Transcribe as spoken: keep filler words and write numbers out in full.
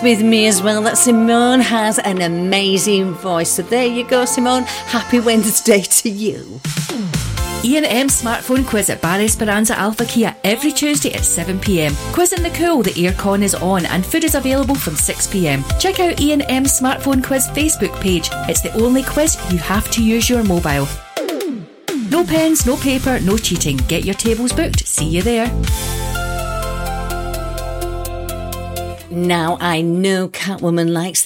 With me as well that Simone has an amazing voice. So there you go, Simone. Happy Wednesday to you. E and M Smartphone Quiz at Bar Esperanza Alpha Kia every Tuesday at seven p.m. Quiz in the cool, the aircon is on and food is available from six p.m. Check out E and M Smartphone Quiz Facebook page. It's the only quiz you have to use your mobile. No pens, no paper, no cheating. Get your tables booked. See you there. Now I know Catwoman likes